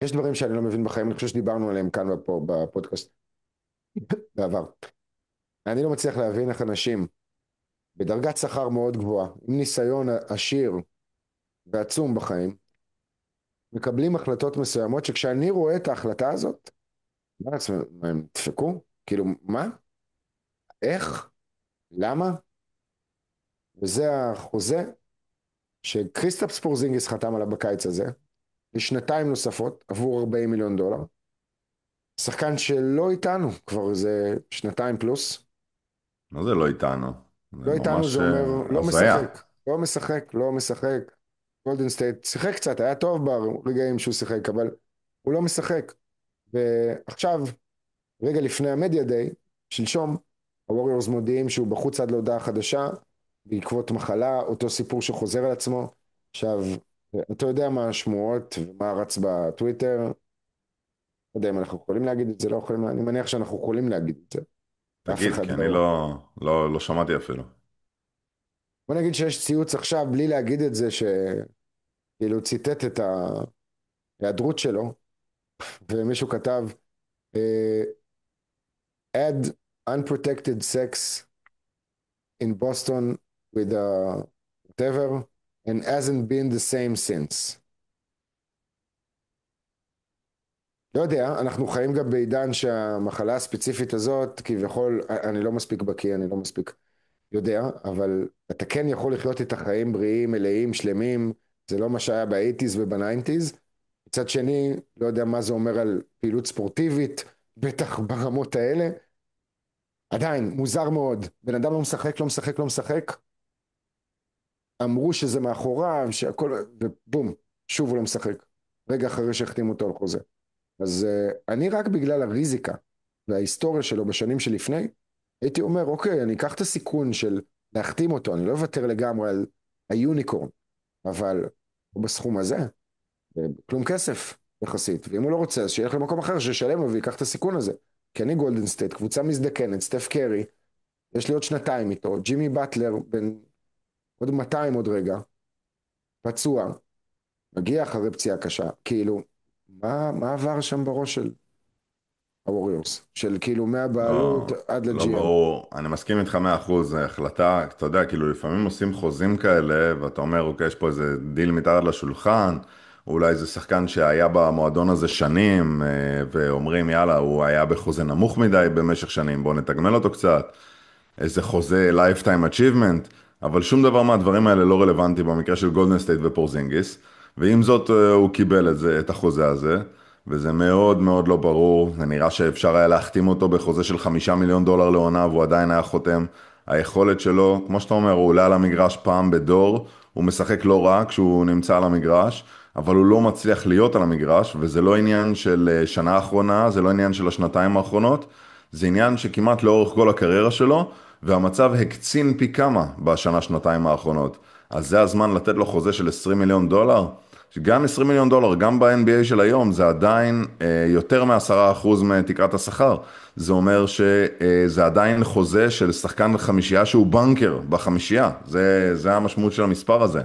יש דברים שאני לא מבין בחיים, אני חושב שדיברנו עליהם כאן בפודקאסט בעבר. אני לא מצליח להבין איך אנשים בדרגת שכר מאוד גבוהה, עם ניסיון עשיר ועצום בחיים, מקבלים החלטות מסוימות שכשאני רואה את ההחלטה הזאת, מה לעצמם, מה, הם דפקו? כאילו, מה? איך? למה? וזה החוזה שקריסטפס פורזינגיס חתם עליו בקיץ הזה, לשנתיים נוספות עבור 40 מיליון דולר. שחקן שלא איתנו כבר איזה שנתיים פלוס. מה זה לא איתנו? זה לא איתנו זה ממש אומר לא הזיה. משחק, לא משחק, לא משחק. גולדן סטייט שיחק קצת, היה טוב ברגעים שהוא שיחק, אבל הוא לא משחק. ועכשיו, רגע לפני המדיה דיי, שלשום, הווריורס מודיעים שהוא בחוץ עד להודעה חדשה, בעקבות מחלה, אותו סיפור שחוזר על עצמו. עכשיו, אתה יודע מה השמועות ומה רץ בטוויטר, לא יודע אם אנחנו יכולים להגיד את זה, לא יכולים, אני מניח שאנחנו יכולים להגיד את זה. אף תגיד, כי אחד אני לא. לא שמעתי אפילו. בוא נגיד שיש ציוץ עכשיו, בלי להגיד את זה, שכאילו ציטט את ההיעדרות שלו, ומישהו כתב, אה, add unprotected sex in Boston with a whatever, and hasn't been the same since. לא יודע, אנחנו חיים גם בעידן שהמחלה הספציפית הזאת, כביכול, אני לא מספיק בקיא, אני לא מספיק יודע, אבל אתה כן יכול לחיות את החיים בריאים, מלאים, שלמים, זה לא מה שהיה באייטיז ובניינטיז. מצד שני, לא יודע מה זה אומר על פעילות ספורטיבית, בטח ברמות האלה. עדיין, מוזר מאוד, בן אדם לא משחק, לא משחק, לא משחק, אמרו שזה מאחוריו, שהכל, ובום, שוב הוא לא משחק, רגע אחרי שהחתימו אותו על חוזה. אז אני רק בגלל הריזיקה וההיסטוריה שלו בשנים שלפני, הייתי אומר, אוקיי, אני אקח את הסיכון של להחתים אותו, אני לא אוותר לגמרי על היוניקורן, אבל הוא בסכום הזה, כלום כסף יחסית, ואם הוא לא רוצה, אז שילך למקום אחר, שישלם לו ויקח את הסיכון הזה. כי אני גולדן סטייט, קבוצה מזדקנת, סטף קרי, יש לי עוד שנתיים איתו, ג'ימי באטלר, בין עוד 200 עוד רגע, פצוע, מגיע אחרי פציעה קשה, כאילו, מה עבר שם בראש של הווריורס? של כאילו מהבעלות לא, עד לא לג'י.אם. ברור. אני מסכים איתך 100%. זו החלטה, אתה יודע, כאילו לפעמים עושים חוזים כאלה, ואתה אומר, אוקיי, יש פה איזה דיל מתחת לשולחן, אולי זה שחקן שהיה במועדון הזה שנים, ואומרים, יאללה, הוא היה בחוזה נמוך מדי במשך שנים, בואו נתגמל אותו קצת. איזה חוזה lifetime achievement, אבל שום דבר מהדברים האלה לא רלוונטי במקרה של גולדן סטייט ופורזינגיס, ועם זאת הוא קיבל את החוזה הזה, וזה מאוד מאוד לא ברור. זה נראה שאפשר היה להחתים אותו בחוזה של 5 מיליון דולר לעונה והוא עדיין היה חותם. היכולת שלו, כמו שאתה אומר, הוא עולה על המגרש פעם בדור, הוא משחק לא רע כשהוא נמצא על המגרש, אבל הוא לא מצליח להיות על המגרש, וזה לא עניין של שנה האחרונה, זה לא עניין של השנתיים האחרונות, זה עניין שכמעט לאורך כל הקריירה שלו, והמצב הקצין פי כמה בשנה, שנתיים האחרונות. אז זה הזמן לתת לו חוזה של 20 מיליון דולר. גם 20 מיליון דולר, גם ב-NBA של היום, זה עדיין יותר מ10% מתקרת השכר. זה אומר שזה עדיין חוזה של שחקן חמישייה שהוא בנקר בחמישייה. זה המשמעות של המספר הזה.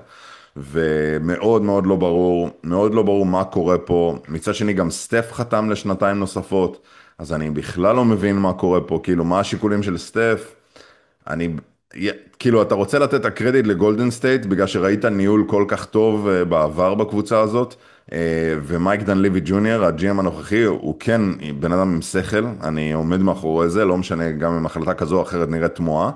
ומאוד מאוד לא ברור, מאוד לא ברור מה קורה פה. מצד שני, גם סטף חתם לשנתיים נוספות, אז אני בכלל לא מבין מה קורה פה, כאילו, מה השיקולים של סטף? אני, כאילו, אתה רוצה לתת את הקרדיט לגולדן סטייט, בגלל שראית ניהול כל כך טוב בעבר בקבוצה הזאת, ומייק דן ליבי ג'וניור, הג'י.אם הנוכחי, הוא כן בן אדם עם שכל, אני עומד מאחורי זה, לא משנה, גם אם החלטה כזו או אחרת נראית תמוהה,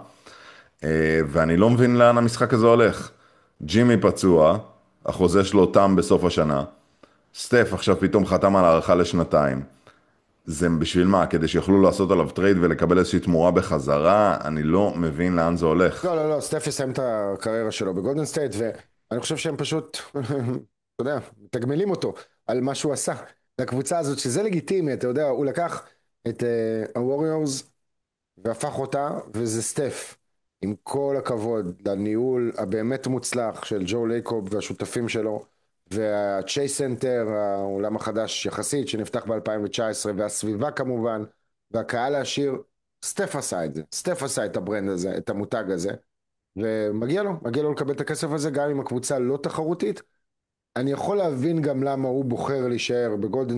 ואני לא מבין לאן המשחק הזה הולך. ג'ימי פצוע, החוזה שלו תם בסוף השנה, סטף עכשיו פתאום חתם על הארכה לשנתיים. זה בשביל מה? כדי שיוכלו לעשות עליו טרייד ולקבל איזושהי תמורה בחזרה? אני לא מבין לאן זה הולך. לא, לא, לא, סטף יסיים את הקריירה שלו בגולדן סטייט, ואני חושב שהם פשוט, אתה יודע, מתגמלים אותו על מה שהוא עשה לקבוצה הזאת, שזה לגיטימי, אתה יודע, הוא לקח את הווריורס והפך אותה, וזה סטף. עם כל הכבוד לניהול הבאמת מוצלח של ג'ו לייקוב והשותפים שלו, והצ'ייס סנטר, העולם החדש יחסית, שנפתח ב-2019, והסביבה כמובן, והקהל העשיר, סטף עשה את זה. סטף עשה את הברנד הזה, את המותג הזה, ומגיע לו, מגיע לו לקבל את הכסף הזה, גם אם הקבוצה לא תחרותית. אני יכול להבין גם למה הוא בוחר להישאר בגולדן